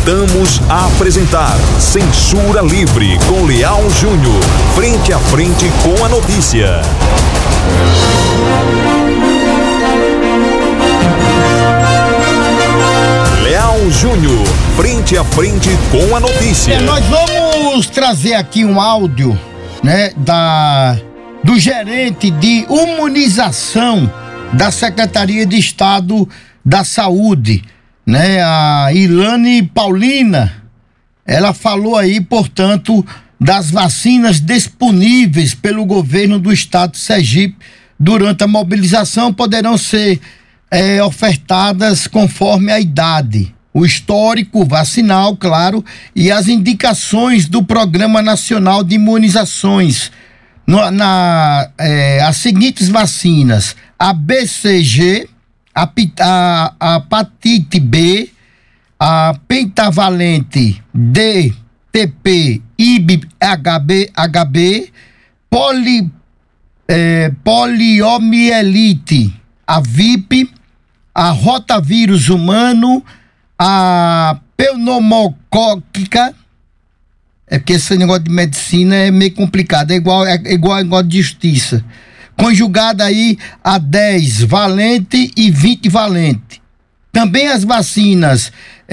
Voltamos a apresentar Censura Livre com Leal Júnior. Frente a frente com a notícia. Leal Júnior, frente a frente com a notícia. Nós vamos trazer aqui um áudio, né, do gerente de imunização da Secretaria de Estado da Saúde, né, a Ilane Paulina. Ela falou aí, portanto, das vacinas disponíveis pelo governo do estado de Sergipe durante a mobilização, poderão ser ofertadas conforme a idade, o histórico vacinal, claro, e as indicações do Programa Nacional de Imunizações. As seguintes vacinas: a BCG, a hepatite B, a pentavalente DTP, IB, HB, poliomielite, a VIP, a rotavírus humano, a pneumocócica. É porque esse negócio de medicina é meio complicado, é igual de justiça. Conjugada aí a 10 valente e 20 valente. Também as vacinas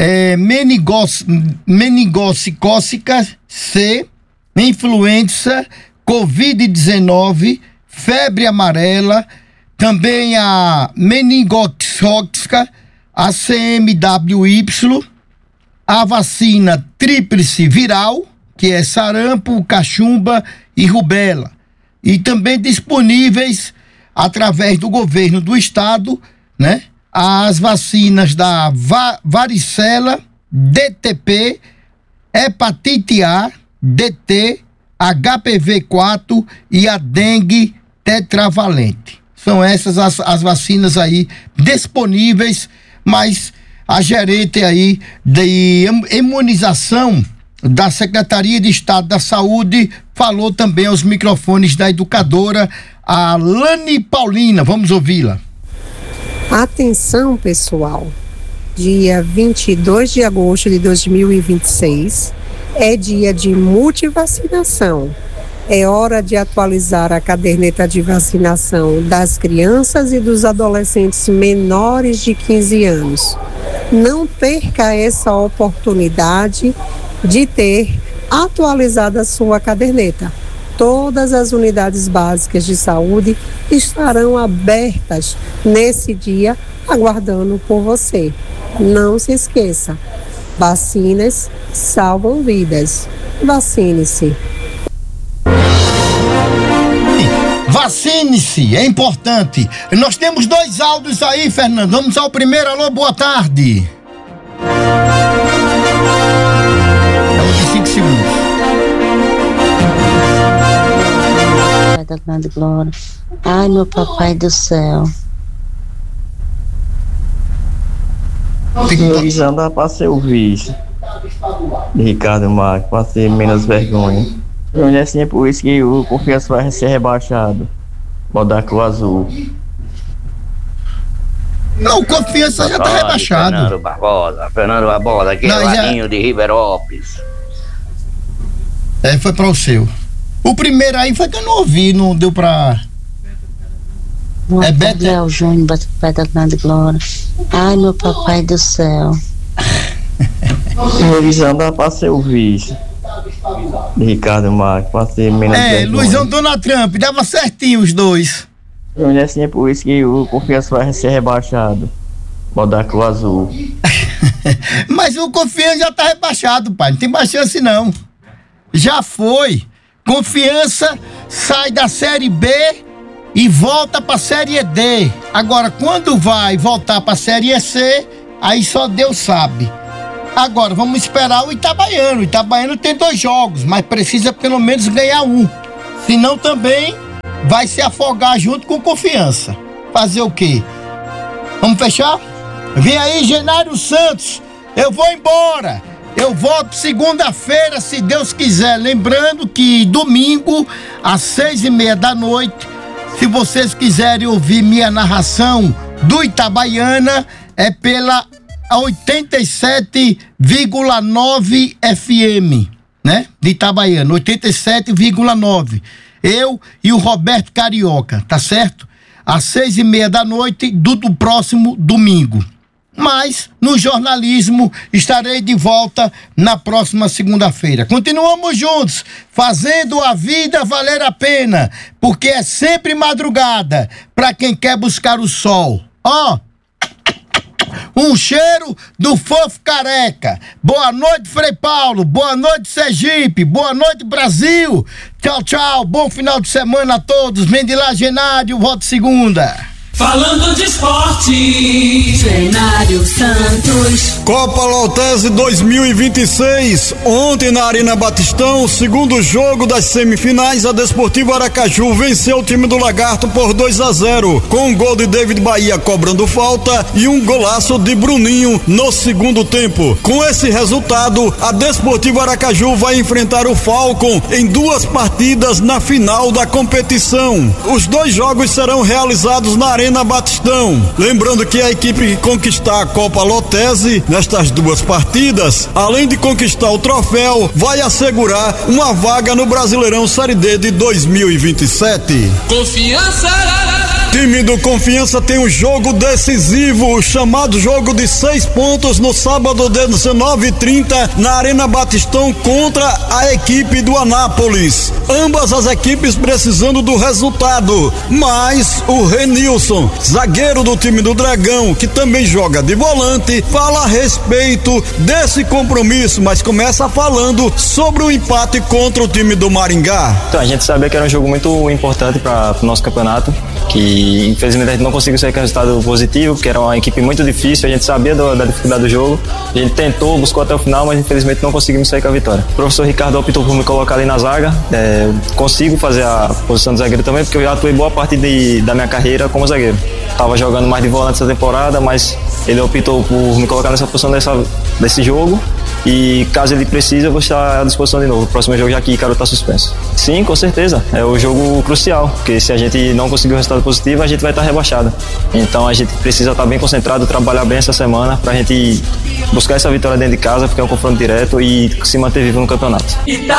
meningocócica C, influenza, Covid-19, febre amarela, também a meningocócica, a CMWY, a vacina tríplice viral, que é sarampo, cachumba e rubéola. E também disponíveis através do governo do estado, né, as vacinas da varicela, DTP, hepatite A, DT, HPV4 e a dengue tetravalente. São essas as vacinas aí disponíveis, mas a gerente aí de imunização da Secretaria de Estado da Saúde falou também aos microfones da educadora, a Ilane Paulina. Vamos ouvi-la. Atenção, pessoal. Dia 22 de agosto de 2026 é dia de multivacinação. É hora de atualizar a caderneta de vacinação das crianças e dos adolescentes menores de 15 anos. Não perca essa oportunidade de ter atualizado a sua caderneta. Todas as unidades básicas de saúde estarão abertas nesse dia, aguardando por você. Não se esqueça, vacinas salvam vidas. Vacine-se. Vacine-se, é importante. Nós temos 2 áudios aí, Fernando. Vamos ao primeiro. Alô, boa tarde. 5 segundos. Da grande glória. Ai, meu papai do céu. Televisão dá pra ser o vice de Ricardo Marques, pra ser menos vergonha. Não é assim, é por isso que o Confiança vai ser rebaixado. Botar com o azul. Não, o Confiança já tá rebaixado. Fernando Barbosa, aqui é o Laguinho de Riverópolis. Foi para o seu. O primeiro aí foi que eu não ouvi, não deu pra... Beta Léo Júnior, da grande glória. Ai, meu papai do céu. Televisão dá pra ser o vice de Ricardo Marques, pra ser menos vergonha. Luizão Donald Trump, dava certinho os dois. Não é assim, é por isso que o Confiança vai ser rebaixado. Botar com o azul. Mas o Confiança já tá rebaixado, pai, não tem mais chance não. Já foi. Confiança sai da Série B e volta pra Série D. Agora, quando vai voltar pra Série C, aí só Deus sabe. Agora, vamos esperar o Itabaiano. O Itabaiano tem 2 jogos, mas precisa pelo menos ganhar 1. Senão também vai se afogar junto com Confiança. Fazer o quê? Vamos fechar? Vem aí, Genário Santos. Eu vou embora. Eu volto segunda-feira, se Deus quiser. Lembrando que domingo, às 6:30 da noite, se vocês quiserem ouvir minha narração do Itabaiana, é pela a 87,9 FM, né? De Itabaiana, 87,9. Eu e o Roberto Carioca, tá certo? Às 6:30 da noite do próximo domingo. Mas, no jornalismo, estarei de volta na próxima segunda-feira. Continuamos juntos, fazendo a vida valer a pena, porque é sempre madrugada para quem quer buscar o sol. Um cheiro do Fofo Careca. Boa noite, Frei Paulo. Boa noite, Sergipe. Boa noite, Brasil. Tchau, tchau. Bom final de semana a todos. Mendilar Genário, volta segunda. Falando de esporte, Genário Santos. Copa Lotese 2026. Ontem na Arena Batistão, segundo jogo das semifinais, a Desportivo Aracaju venceu o time do Lagarto por 2-0, com um gol de David Bahia cobrando falta e um golaço de Bruninho no segundo tempo. Com esse resultado, a Desportivo Aracaju vai enfrentar o Falcon em 2 partidas na final da competição. Os 2 jogos serão realizados na Arena Batistão. Lembrando que a equipe que conquistar a Copa Lotese nestas 2 partidas, além de conquistar o troféu, vai assegurar uma vaga no Brasileirão Série D de 2027. Confiança! Time do Confiança tem um jogo decisivo, o chamado jogo de 6 pontos no sábado de 19h30 na Arena Batistão contra a equipe do Anápolis. Ambas as equipes precisando do resultado, mas o Renilson, zagueiro do time do Dragão, que também joga de volante, fala a respeito desse compromisso, mas começa falando sobre o empate contra o time do Maringá. Então, a gente sabia que era um jogo muito importante para o nosso campeonato, que infelizmente a gente não conseguiu sair com resultado positivo, porque era uma equipe muito difícil, a gente sabia da dificuldade do jogo, a gente tentou, buscou até o final, mas infelizmente não conseguimos sair com a vitória. O professor Ricardo optou por me colocar ali na zaga, consigo fazer a posição de zagueiro também, porque eu já atuei boa parte da minha carreira como zagueiro. Estava jogando mais de volante essa temporada, mas ele optou por me colocar nessa posição desse jogo, e caso ele precise eu vou estar à disposição de novo. O próximo jogo já que Ícaro está suspenso. Sim, com certeza, é o jogo crucial, porque se a gente não conseguir o resultado positivo, a gente vai estar rebaixado. Então a gente precisa estar bem concentrado, trabalhar bem essa semana pra gente buscar essa vitória dentro de casa, porque é um confronto direto, e se manter vivo no campeonato.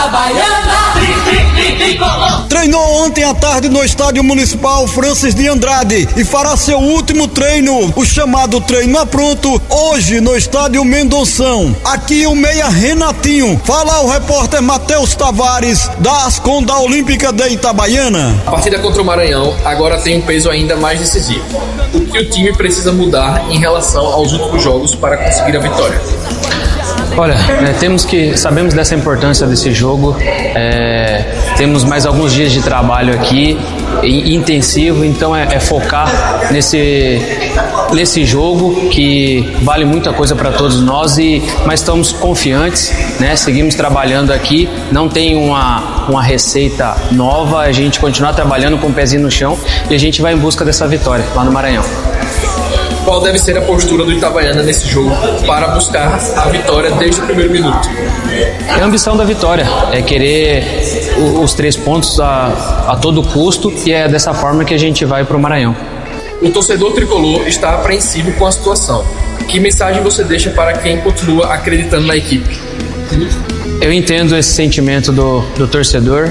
Treinou ontem à tarde no Estádio Municipal Francis de Andrade e fará seu último treino, o chamado treino a pronto, hoje no Estádio Mendonção. Aqui o meia Renatinho. Fala o repórter Matheus Tavares, da Ascom da Olímpica de Itabaiana. A partida contra o Maranhão agora tem um peso ainda mais decisivo. O que o time precisa mudar em relação aos últimos jogos para conseguir a vitória? Olha, sabemos dessa importância desse jogo, temos mais alguns dias de trabalho aqui, intensivo, então é focar nesse jogo que vale muita coisa para todos nós, mas estamos confiantes, né? Seguimos trabalhando aqui, não tem uma receita nova, a gente continua trabalhando com o pezinho no chão e a gente vai em busca dessa vitória lá no Maranhão. Qual deve ser a postura do Itabaiana nesse jogo para buscar a vitória desde o primeiro minuto? É a ambição da vitória, é querer os 3 pontos a todo custo, e é dessa forma que a gente vai para o Maranhão. O torcedor tricolor está apreensivo com a situação. Que mensagem você deixa para quem continua acreditando na equipe? Eu entendo esse sentimento do torcedor,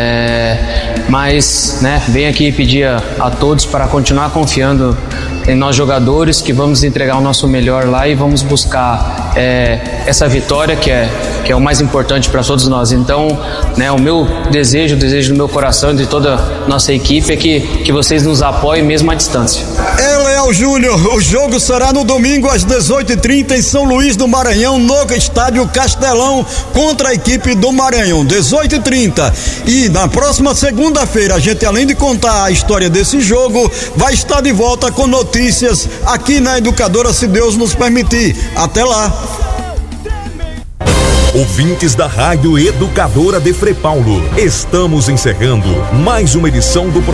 mas venho aqui pedir a todos para continuar confiando em nós jogadores, que vamos entregar o nosso melhor lá e vamos buscar essa vitória que é o mais importante para todos nós. Então, o meu desejo do meu coração e de toda a nossa equipe é que vocês nos apoiem mesmo à distância. Leal Júnior, o jogo será no domingo às 18h30 em São Luís do Maranhão, no Estádio Castelão, contra a equipe do Maranhão, 18h30. E na próxima segunda-feira, a gente, além de contar a história desse jogo, vai estar de volta com notícias aqui na Educadora, se Deus nos permitir. Até lá. Ouvintes da Rádio Educadora de Frei Paulo, estamos encerrando mais uma edição do programa